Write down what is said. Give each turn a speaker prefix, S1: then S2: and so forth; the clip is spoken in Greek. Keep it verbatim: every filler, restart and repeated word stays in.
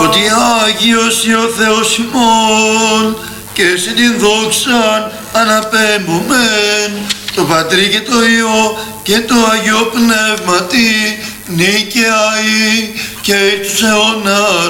S1: ότι Άγιος ή ο Θεός ημών και σε την δόξαν αναπέμπομεν το Πατρί και το Υιό και το Αγίο Πνεύματι νίκαια ή και εις τους αιώνας